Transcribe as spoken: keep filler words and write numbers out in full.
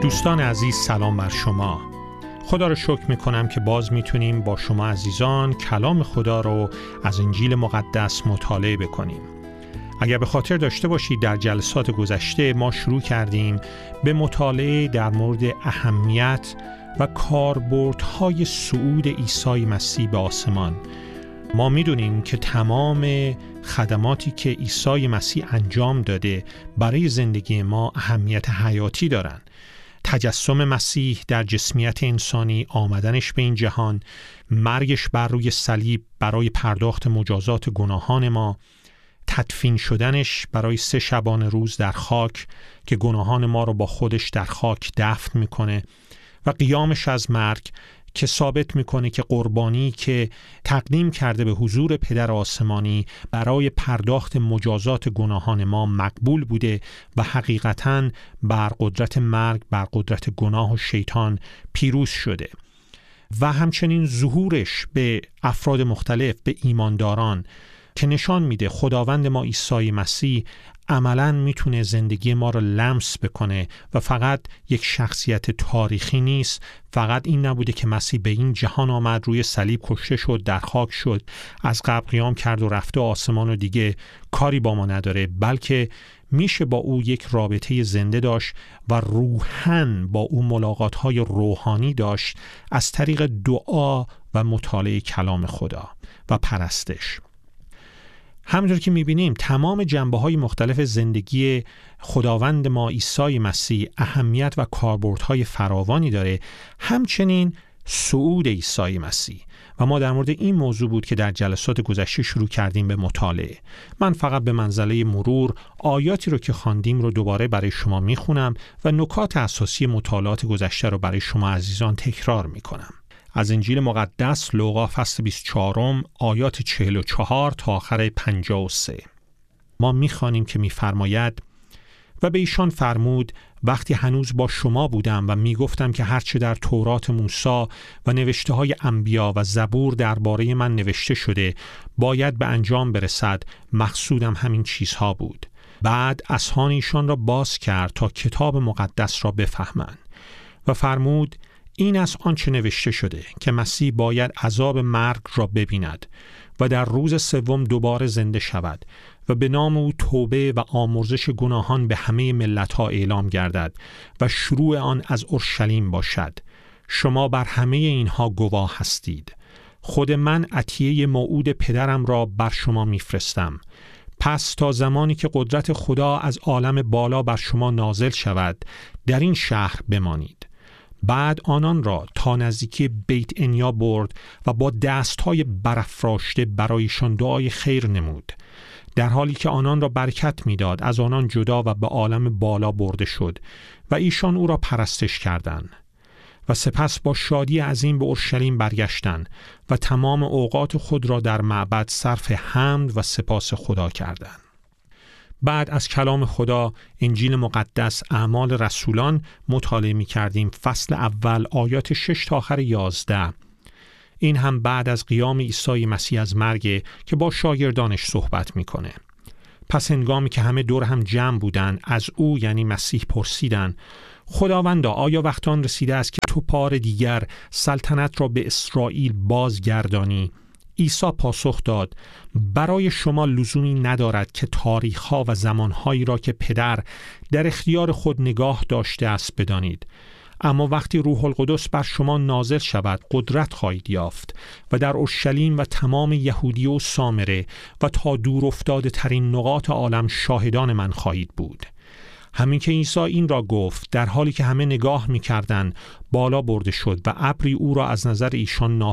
دوستان عزیز، سلام بر شما. خدا رو شکر میکنم که باز میتونیم با شما عزیزان کلام خدا رو از انجیل مقدس مطالعه بکنیم. اگر به خاطر داشته باشید در جلسات گذشته ما شروع کردیم به مطالعه در مورد اهمیت و کاربردهای صعود عیسی مسیح به آسمان. ما میدونیم که تمام خدماتی که عیسی مسیح انجام داده برای زندگی ما اهمیت حیاتی دارن. تجسم مسیح در جسمیت انسانی، آمدنش به این جهان، مرگش بر روی صلیب برای پرداخت مجازات گناهان ما، تدفین شدنش برای سه شبانه روز در خاک که گناهان ما رو با خودش در خاک دفن میکنه و قیامش از مرگ که ثابت میکنه که قربانی که تقدیم کرده به حضور پدر آسمانی برای پرداخت مجازات گناهان ما مقبول بوده و حقیقتاً بر قدرت مرگ، بر قدرت گناه و شیطان پیروز شده. و همچنین ظهورش به افراد مختلف، به ایمانداران، که نشان میده خداوند ما عیسی مسیح عملاً میتونه زندگی ما رو لمس بکنه و فقط یک شخصیت تاریخی نیست. فقط این نبوده که مسیح به این جهان آمد، روی صلیب کشته شد، در خاک شد، از قبر قیام کرد و رفته آسمان و دیگه کاری با ما نداره، بلکه میشه با او یک رابطه زنده داشت و روحاً با او ملاقات‌های روحانی داشت از طریق دعا و مطالعه کلام خدا و پرستش. همونطور که میبینیم تمام جنبه‌های مختلف زندگی خداوند ما عیسی مسیح اهمیت و کاربردهای فراوانی داره، همچنین صعود عیسی مسیح. و ما در مورد این موضوع بود که در جلسات گذشته شروع کردیم به مطالعه. من فقط به منزله مرور آیاتی رو که خواندیم رو دوباره برای شما میخونم و نکات اساسی مطالعات گذشته رو برای شما عزیزان تکرار میکنم. از انجیل مقدس لوقا فصل بیست و چهار آیات چهل و چهار تا آخر پنجاه و سه. ما میخوانیم که میفرماید: و به ایشان فرمود وقتی هنوز با شما بودم و میگفتم که هرچه در تورات موسی و نوشته های انبیا و زبور درباره من نوشته شده باید به انجام برسد، مقصودم همین چیزها بود. بعد اسهان ایشان را باز کرد تا کتاب مقدس را بفهمند و فرمود: این از آنچه نوشته شده که مسیح باید عذاب مرگ را ببیند و در روز سوم دوباره زنده شود و به نام او توبه و آمرزش گناهان به همه ملت‌ها اعلام گردد و شروع آن از اورشلیم باشد. شما بر همه اینها گواه هستید. خود من عطیه موعود پدرم را بر شما میفرستم. پس تا زمانی که قدرت خدا از عالم بالا بر شما نازل شود در این شهر بمانید. بعد آنان را تا نزدیکی بیت انیا برد و با دستهای برافراشته برایشان دعای خیر نمود. در حالی که آنان را برکت میداد از آنان جدا و به عالم بالا برده شد و ایشان او را پرستش کردند. و سپس با شادی عظیم به اورشلیم برگشتند و تمام اوقات خود را در معبد صرف حمد و سپاس خدا کردند. بعد از کلام خدا انجیل مقدس اعمال رسولان مطالعه می کردیم. فصل اول آیات شش تا آخر یازده. این هم بعد از قیام عیسی مسیح از مرگ که با شاگردانش صحبت میکنه. پس هنگامی که همه دور هم جمع بودن از او یعنی مسیح پرسیدن: خداوندا آیا وقت آن رسیده است که تو بار دیگر سلطنت را به اسرائیل بازگردانی؟ عیسی پاسخ داد: برای شما لزومی ندارد که تاریخ‌ها و زمانهایی را که پدر در اختیار خود نگاه داشته است بدانید، اما وقتی روح القدس بر شما نازل شود قدرت خواهید یافت و در اورشلیم و تمام یهودیه و سامره و تا دور افتاده ترین نقاط عالم شاهدان من خواهید بود. همین که عیسی این را گفت در حالی که همه نگاه می‌کردند بالا برده شد و ابری او را از نظر ایشان